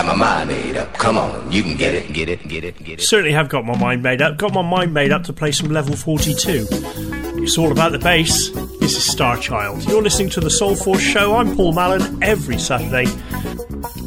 got my mind made up. Come on, you can get it, get it, get it, get it. Certainly have got my mind made up. Got my mind made up to play some Level 42. It's all about the bass. This is Starchild. You're listening to the Soul Force Show. I'm Paul Mallon. Every Saturday